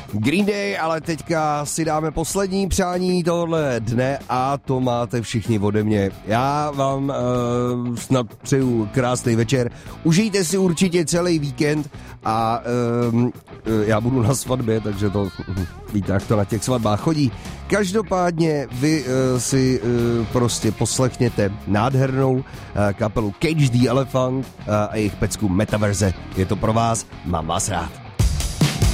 Green Day, ale teďka si dáme poslední přání tohle dne a to máte všichni ode mě. Já vám snad přeju krásný večer, užijte si určitě celý víkend a já budu na svatbě, takže to víte, jak to na těch svatbách chodí. Každopádně vy si prostě poslechněte nádhernou kapelu Cage the Elephant a jejich pecku Metaverse. Je to pro vás, mám vás rád.